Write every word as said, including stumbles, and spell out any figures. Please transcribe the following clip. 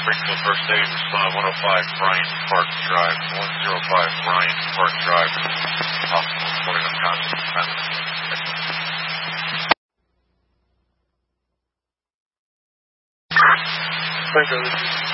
Springfield First Aid, respond one oh five Bryant Park Drive, one oh five Bryant Park Drive, hospital reporting unconscious. Springfield, this is